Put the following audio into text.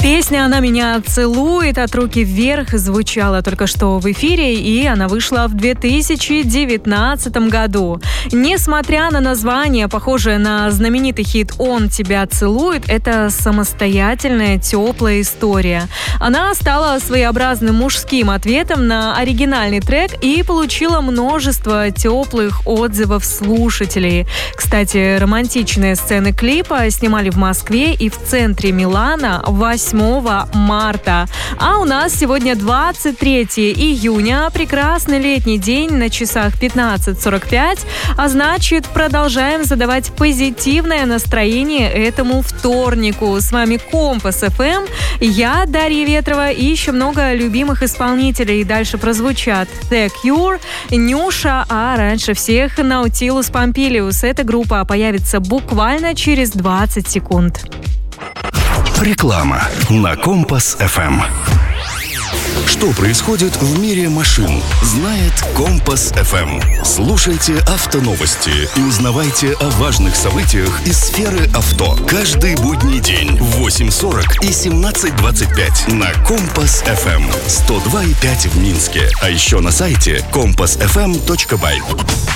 Песня «Она меня целует» от «Руки вверх» звучала только что в эфире, и она вышла в 2019 году. Несмотря на название, похожее на знаменитый хит «Он тебя целует», это самостоятельная, теплая история. Она стала своеобразным мужским ответом на оригинальный трек и получила множество теплых отзывов слушателей. Кстати, романтичные сцены клипа снимали в Москве и в центре Милана 8 марта. А у нас сегодня 23 июня, прекрасный летний день, на часах 15:45, а значит, продолжаем задавать позитивное настроение этому вторнику. С вами Компас ФМ, я Дарья Ветрова и еще много любимых исполнителей. Дальше прозвучат The Cure, Нюша, а раньше всех Nautilus Pompilius. Эта группа появится буквально через 20 секунд. Реклама на Компас ФМ. Что происходит в мире машин, знает Компас ФМ. Слушайте автоновости и узнавайте о важных событиях из сферы авто. Каждый будний день в 8:40 и 17:25 на Компас ФМ. 102,5 в Минске. А еще на сайте compassfm.by.